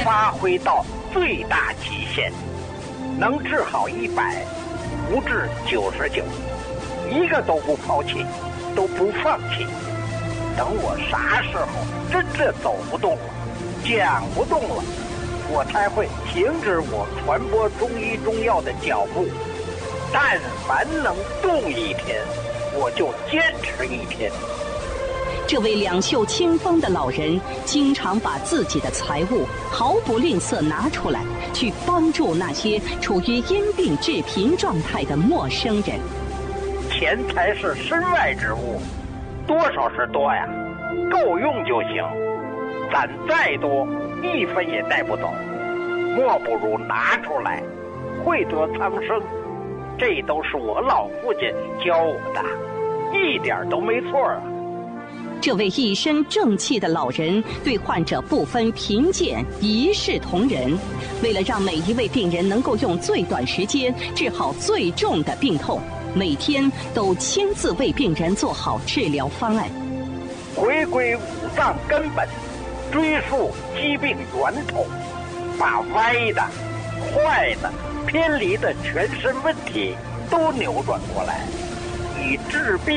发挥到最大极限，能治好100，不治99，一个都不抛弃，都不放弃。等我啥时候真正走不动了，讲不动了，我才会停止我传播中医中药的脚步。但凡能动一天，我就坚持1天。 这位两袖清风的老人，经常把自己的财物毫不吝啬拿出来，去帮助那些处于因病致贫状态的陌生人。 钱财是身外之物，多少是多呀，够用就行。攒再多，1分也带不走，莫不如拿出来，惠泽苍生。这都是我老父亲教我的，一点都没错啊。 这位一身正气的老人对患者不分贫贱，一视同仁。为了让每一位病人能够用最短时间治好最重的病痛，每天都亲自为病人做好治疗方案。 回归五脏根本，追溯疾病源头，把歪的、坏的、偏离的全身问题都扭转过来，以治病